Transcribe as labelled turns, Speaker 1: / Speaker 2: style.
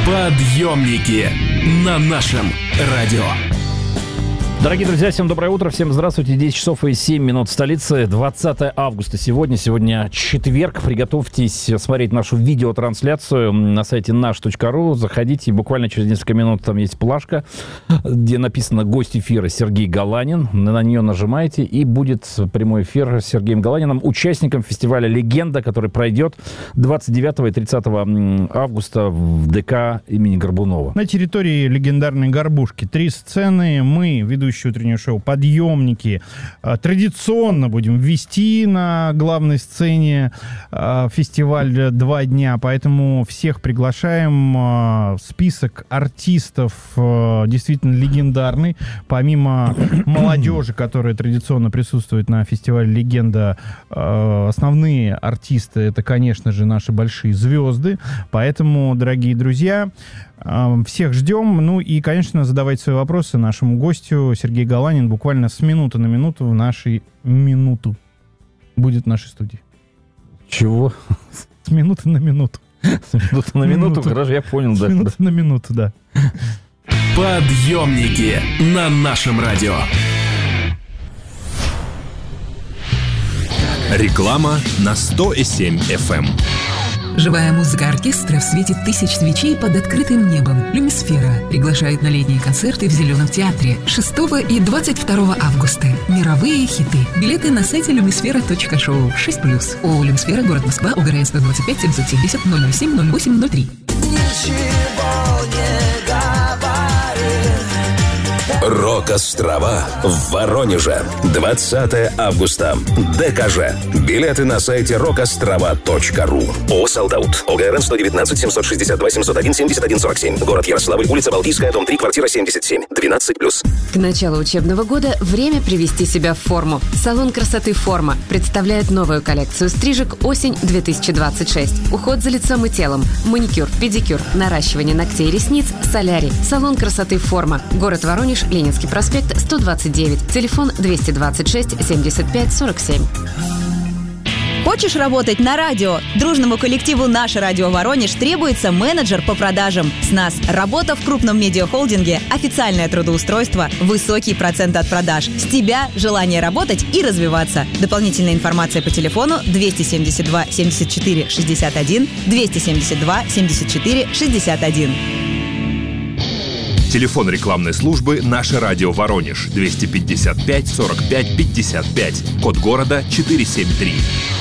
Speaker 1: Подъемники на нашем радио.
Speaker 2: Дорогие друзья, всем доброе утро, всем здравствуйте. 10 часов и 7 минут в столице, 20 августа сегодня четверг. Приготовьтесь смотреть нашу видеотрансляцию на сайте наш.ру. Заходите, буквально через несколько минут там есть плашка, где написано «Гость эфира Сергей Галанин». На нее нажимаете, и будет прямой эфир с Сергеем Галаниным, участником фестиваля «Легенда», который пройдет 29 и 30 августа в ДК имени Горбунова.
Speaker 3: На территории легендарной Горбушки 3 сцены. Мы, ведущие утреннего шоу «Подъемники», традиционно будем вести на главной сцене фестиваль 2 дня, поэтому всех приглашаем. Список артистов действительно легендарный. Помимо молодежи, которая традиционно присутствует на фестивале «Легенда», основные артисты — это, конечно же, наши большие звезды. Поэтому, дорогие друзья, всех ждем. Ну и, конечно, задавайте свои вопросы нашему гостю. Сергей Галанин буквально с минуты на минуту будет в нашей студии.
Speaker 2: Чего?
Speaker 3: С минуты на минуту.
Speaker 2: С минуты на минуту? Хорошо, я понял.
Speaker 3: С минуты на минуту, да.
Speaker 1: Подъемники на нашем радио. Реклама на 100,7 FM.
Speaker 4: Живая музыка оркестра в свете тысяч свечей под открытым небом. «Люмисфера» приглашает на летние концерты в Зеленом театре 6 и 22 августа. Мировые хиты. Билеты на сайте lumisfera.show 6+. ООО «Люмисфера», город Москва, УГРН 125 770 007 0803.
Speaker 5: Ничего не говори. Рок-острова в Воронеже. 20 августа. ДКЖ. Билеты на сайте rockostrava.ru. ООО «Солдаут». ОГРН 119 762 701 71 47. Город Ярославль, улица Балтийская, дом 3, квартира 77. 12+.
Speaker 6: К началу учебного года время привести себя в форму. Салон красоты «Форма» представляет новую коллекцию стрижек «Осень 2026». Уход за лицом и телом, маникюр, педикюр, наращивание ногтей и ресниц, солярий. Салон красоты «Форма». Город Воронеж, Ленинский проспект, 129. Телефон 226 75 47.
Speaker 7: Хочешь работать на радио? Дружному коллективу «Наше радио Воронеж» требуется менеджер по продажам. С нас работа в крупном медиахолдинге, официальное трудоустройство, высокий процент от продаж. С тебя желание работать и развиваться. Дополнительная информация по телефону 272 74 61, 272 74 61.
Speaker 8: Телефон рекламной службы «Наше радио Воронеж» 255 45 55. Код города 473.